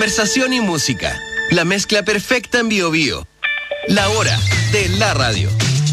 Conversación y música. La mezcla perfecta en Bio Bio. La hora de la radio.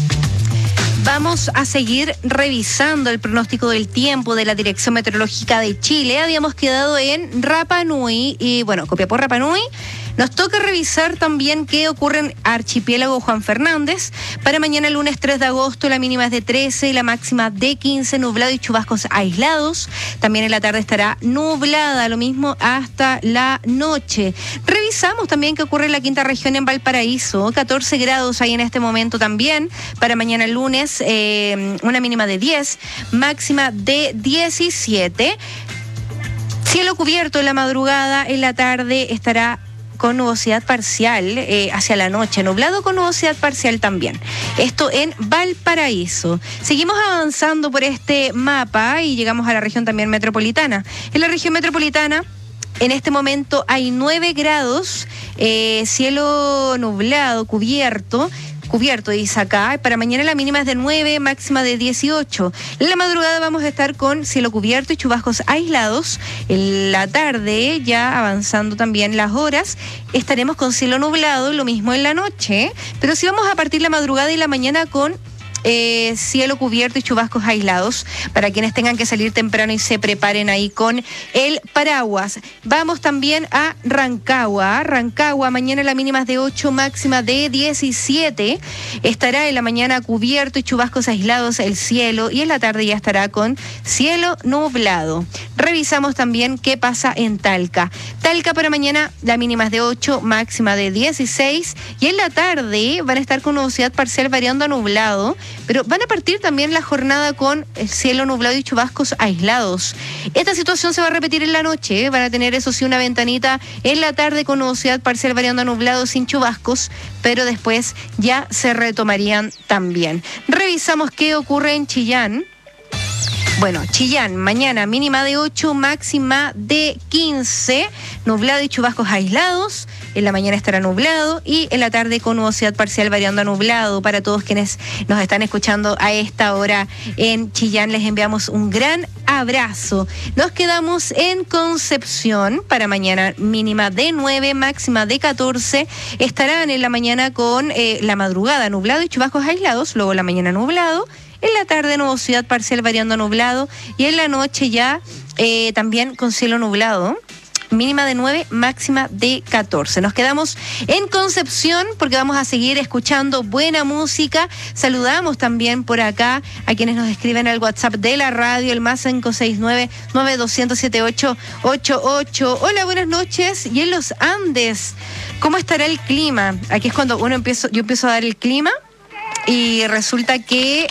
Vamos a seguir revisando el pronóstico del tiempo de la Dirección Meteorológica de Chile. Habíamos quedado en Rapa Nui y bueno, Copiapó, Rapa Nui. Nos toca revisar también qué ocurre en Archipiélago Juan Fernández. Para mañana lunes 3 de agosto la mínima es de 13 y la máxima de 15, nublado y chubascos aislados. También en la tarde estará nublada, lo mismo hasta la noche. Revisamos también qué ocurre en la quinta región en Valparaíso. 14 grados hay en este momento también. Para mañana lunes una mínima de 10, máxima de 17. Cielo cubierto en la madrugada, en la tarde estará con nubosidad parcial hacia la noche, nublado con nubosidad parcial también. Esto en Valparaíso. Seguimos avanzando por este mapa y llegamos a la región también metropolitana. En la región metropolitana, en este momento hay 9 grados, cielo nublado, cubierto dice acá. Para mañana la mínima es de 9, máxima de 18. En la madrugada vamos a estar con cielo cubierto y chubascos aislados. En la tarde, ya avanzando también las horas, estaremos con cielo nublado, lo mismo en la noche. Pero sí vamos a partir la madrugada y la mañana con cielo cubierto y chubascos aislados para quienes tengan que salir temprano y se preparen ahí con el paraguas. Vamos también a Rancagua. Rancagua, mañana la mínima es de 8, máxima de 17. Estará en la mañana cubierto y chubascos aislados el cielo y en la tarde ya estará con cielo nublado. Revisamos también qué pasa en Talca. Talca para mañana la mínima es de 8, máxima de 16 y en la tarde van a estar con nubosidad parcial variando a nublado. Pero van a partir también la jornada con el cielo nublado y chubascos aislados. Esta situación se va a repetir en la noche. Van a tener, eso sí, una ventanita en la tarde con nubosidad parcial variando a nublado sin chubascos, pero después ya se retomarían también. Revisamos qué ocurre en Chillán. Bueno, Chillán, mañana mínima de 8, máxima de 15, nublado y chubascos aislados. En la mañana estará nublado y en la tarde con nubosidad parcial variando a nublado. Para todos quienes nos están escuchando a esta hora en Chillán, les enviamos un gran abrazo. Nos quedamos en Concepción para mañana mínima de 9, máxima de 14. Estarán en la mañana con la madrugada nublado y chubascos aislados, luego la mañana nublado. En la tarde nubosidad parcial variando a nublado y en la noche ya también con cielo nublado. Mínima de 9, máxima de 14. Nos quedamos en Concepción porque vamos a seguir escuchando buena música. Saludamos también por acá a quienes nos escriben al WhatsApp de la radio, el más 569-9200-7888. Hola, buenas noches. Y en los Andes, ¿cómo estará el clima? Aquí es cuando yo empiezo a dar el clima y resulta que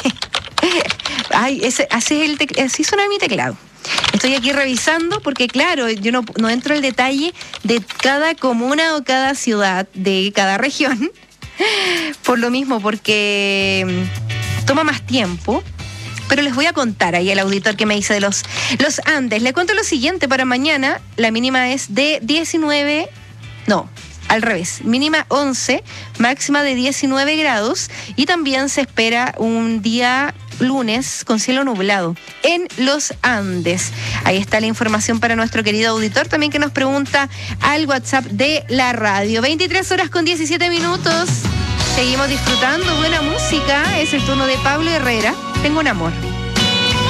así suena mi teclado. Estoy aquí revisando porque, claro, yo no entro al detalle de cada comuna o cada ciudad de cada región, por lo mismo, porque toma más tiempo. Pero les voy a contar ahí al auditor que me dice de los Andes. Le cuento lo siguiente: para mañana la mínima es de 19, no, al revés, mínima 11, máxima de 19 grados y también se espera un día lunes con cielo nublado en los Andes. Ahí está la información para nuestro querido auditor también que nos pregunta al WhatsApp de la radio. 23 horas con 17 minutos. Seguimos disfrutando buena música. Es el turno de Pablo Herrera. Tengo un amor.